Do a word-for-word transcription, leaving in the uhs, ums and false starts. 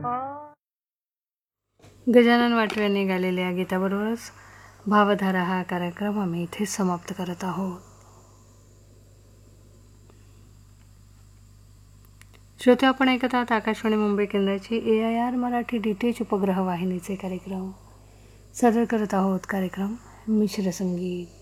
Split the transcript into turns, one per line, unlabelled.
गजानन वाटवे यांनी गायलेल्या गीताबरोबरच भावधारा हा कार्यक्रम आम्ही इथे समाप्त करत आहोत. श्रोते, आपण ऐकत आहात आकाशवाणी मुंबई केंद्राची ए I R Marathi D T H उपग्रह वाहिनीचे कार्यक्रम. सादर करत आहोत कार्यक्रम मिश्र संगीत.